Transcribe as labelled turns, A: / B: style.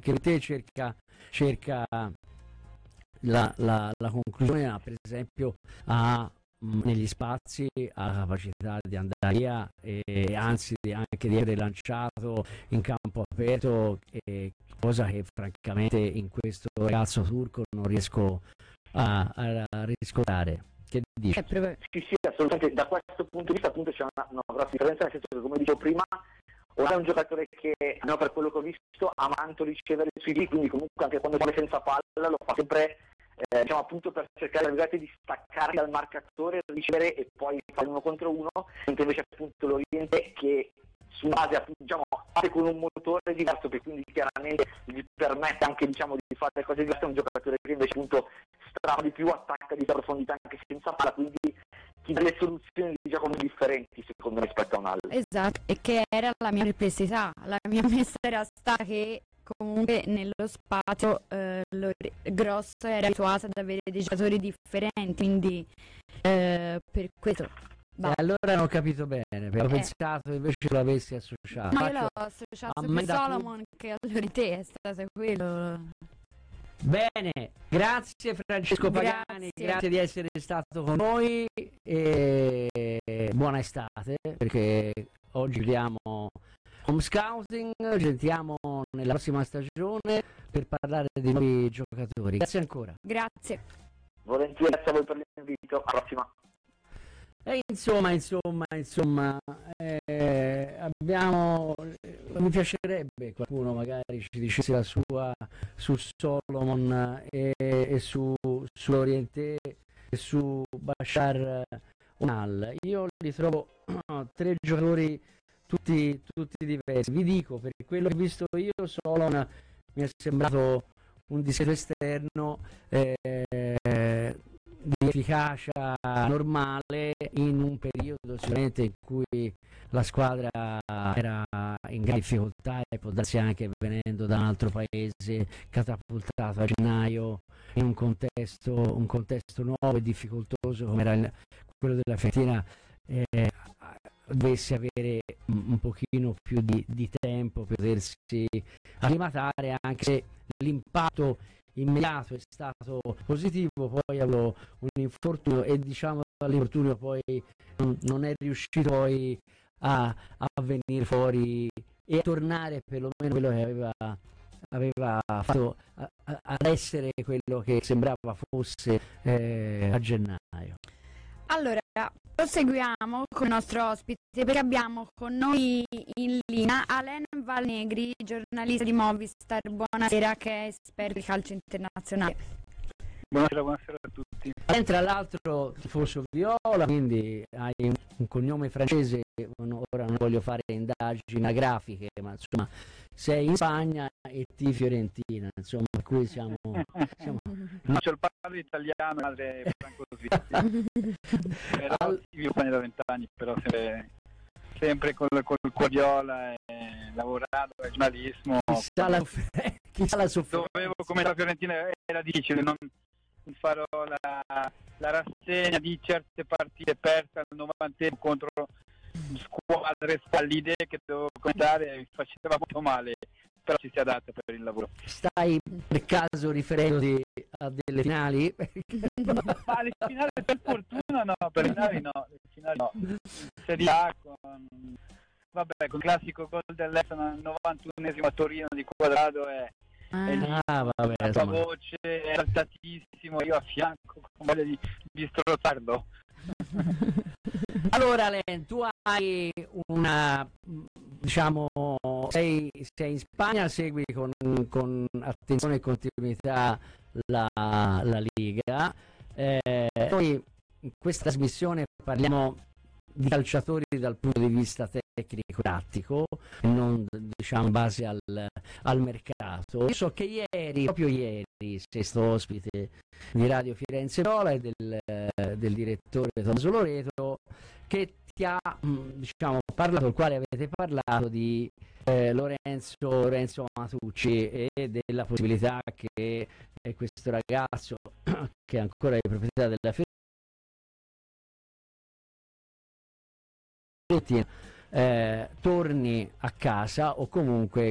A: anche te cerca la conclusione, per esempio negli spazi ha la capacità di andare via e anzi anche di essere lanciato in campo aperto, cosa che francamente in questo ragazzo turco non riesco a riscontrare. Che dici?
B: Sì, assolutamente. Da questo punto di vista appunto c'è una grossa differenza, nel senso che, come dicevo prima, ora è un giocatore che, almeno per quello che ho visto, ama tanto ricevere sui tiri, quindi comunque anche quando muove senza palla lo fa sempre appunto per cercare di staccarsi dal marcatore, ricevere e poi fare 1 contro 1, mentre invece appunto l'Oriente, che su base appunto, parte con un motore diverso, che quindi chiaramente gli permette anche di fare cose diverse, è un giocatore che invece appunto strada di più, attacca di profondità anche senza palla, quindi ti dà le soluzioni di gioco differenti secondo me rispetto a un altro.
C: Esatto, e che era la mia perplessità, la mia messa era stata che comunque nello spazio Grosso era abituato ad avere dei giocatori differenti, quindi per questo
A: allora non ho capito bene, perché ho pensato invece che l'avessi associato.
C: Ma io l'ho associato per Solomon, che allora te è stato quello.
A: Bene, grazie Francesco Pagani, grazie di essere stato con noi e buona estate, perché oggi vediamo home scouting, ci sentiamo nella prossima stagione per parlare dei nuovi giocatori. Grazie ancora.
C: Grazie.
B: Volentieri, grazie a voi per l'invito, alla prossima.
A: E insomma, mi piacerebbe qualcuno magari ci dicesse la sua su Solomon e sull'Oriente e su Bashar Unal. Io li trovo 3 giocatori tutti diversi. Vi dico, per quello che ho visto io, Solomon mi è sembrato un discreto esterno di efficacia normale in un periodo sicuramente in cui la squadra era in grande difficoltà e può darsi anche venendo da un altro paese, catapultato a gennaio in un contesto nuovo e difficoltoso come era quello della Fiorentina, dovesse avere un pochino più di tempo per potersi acclimatare, anche se l'impatto immediato è stato positivo, poi avevo un infortunio e dall'infortunio poi non è riuscito poi a venire fuori e a tornare perlomeno quello che aveva fatto ad essere quello che sembrava fosse a gennaio.
C: Allora, proseguiamo con il nostro ospite, perché abbiamo con noi in linea Alain Valnegri, giornalista di Movistar. Buonasera, che è esperto di calcio internazionale.
D: Buonasera a tutti.
A: Tra l'altro tifoso viola, quindi hai un cognome francese, ora non voglio fare indagini anagrafiche, ma insomma sei in Spagna e ti Fiorentina, insomma, per cui siamo...
D: No, c'è il padre italiano, la madre franco-svizzera. Però vivo in Spagna da 20 anni, però sempre col Guardiola e lavorando al giornalismo.
A: Chissà la sofferenza.
D: Dovevo, come la Fiorentina era difficile, non farò la rassegna di certe partite perse al 90° contro squadre spallide che dovevo commentare, mi faceva molto male, però ci si adatta per il lavoro.
A: Stai per caso riferendoti a delle finali?
D: Ma le finali per fortuna no, per le finali no, Serie A con il classico gol dell'Est al 91° a Torino di Quadrado la sua voce è saltatissimo, io a fianco con voglia di strozzarlo.
A: Allora Len, tu hai sei in Spagna, segui con attenzione e continuità la Liga. Noi in questa trasmissione parliamo di calciatori dal punto di vista tecnico-tattico, non in base al mercato. Io so che proprio ieri, sei stato ospite di Radio Firenze Viola e del direttore Tommaso Loreto, che ti ha parlato, il quale avete parlato di Lorenzo Matucci e della possibilità che questo ragazzo che è ancora di proprietà della Fiorentina torni a casa o comunque